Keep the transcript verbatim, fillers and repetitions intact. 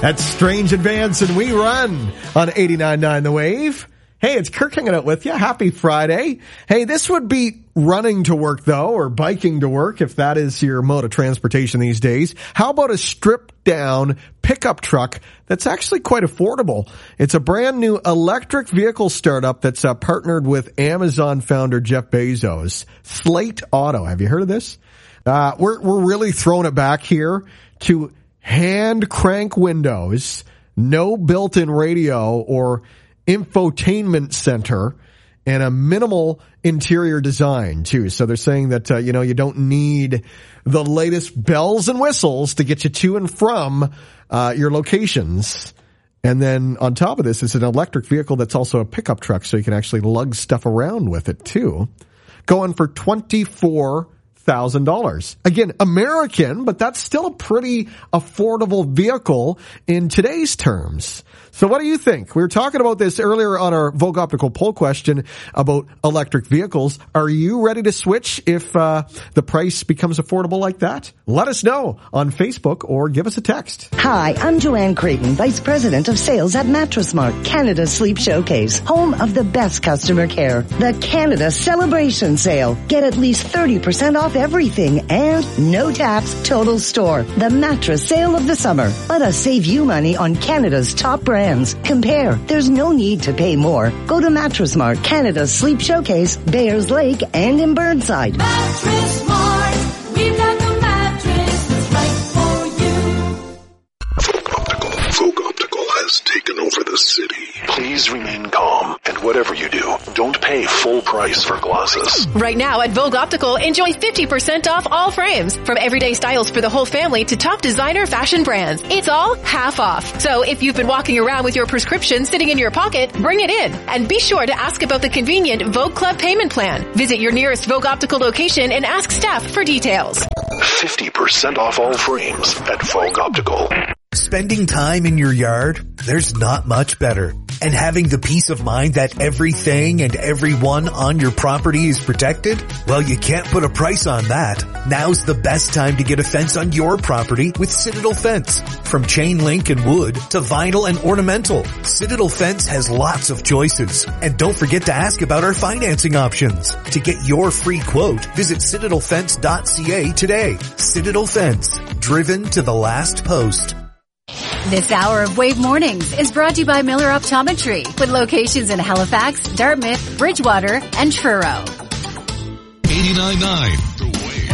That's Strange Advance and We Run on eighty-nine point nine The Wave. Hey, it's Kirk hanging out with you. Happy Friday. Hey, this would be running to work, though, or biking to work, if that is your mode of transportation these days. How about a stripped-down pickup truck that's actually quite affordable? It's a brand new electric vehicle startup that's uh, partnered with Amazon founder Jeff Bezos. Slate Auto. Have you heard of this? Uh, we're, we're really throwing it back here to hand crank windows, no built-in radio or infotainment center, and a minimal interior design too. So they're saying that, uh, you know, you don't need the latest bells and whistles to get you to and from, uh, your locations. And then on top of this, it's an electric vehicle that's also a pickup truck, so you can actually lug stuff around with it too. Going for twenty-four thousand dollars. Again, American, but that's still a pretty affordable vehicle in today's terms. So what do you think? We were talking about this earlier on our Vogue Optical poll question about electric vehicles. Are you ready to switch if uh, the price becomes affordable like that? Let us know on Facebook or give us a text. Hi, I'm Joanne Creighton, Vice President of Sales at Mattress Mart, Canada's Sleep Showcase, home of the best customer care. The Canada Celebration Sale. Get at least thirty percent off everything and no tax total store. The mattress sale of the summer. Let us save you money on Canada's top brands. Compare. There's no need to pay more. Go to Mattress Mart, Canada's Sleep Showcase, Bayers Lake, and in Burnside. Mattress Mart. We've got the mattress that's right for you. Vogue Optical. Vogue Optical has taken over the city. Please remain calm, and whatever you do, don't pay full price for glasses. Right now at Vogue Optical, enjoy fifty percent off all frames. From everyday styles for the whole family to top designer fashion brands. It's all half off. So if you've been walking around with your prescription sitting in your pocket, bring it in. And be sure to ask about the convenient Vogue Club payment plan. Visit your nearest Vogue Optical location and ask staff for details. fifty percent off all frames at Vogue Optical. Spending time in your yard, there's not much better. And having the peace of mind that everything and everyone on your property is protected? Well, you can't put a price on that. Now's the best time to get a fence on your property with Citadel Fence. From chain link and wood to vinyl and ornamental, Citadel Fence has lots of choices. And don't forget to ask about our financing options. To get your free quote, visit citadel fence dot c a today. Citadel Fence, driven to the last post. This hour of Wave Mornings is brought to you by Miller Optometry, with locations in Halifax, Dartmouth, Bridgewater, and Truro. eighty-nine point nine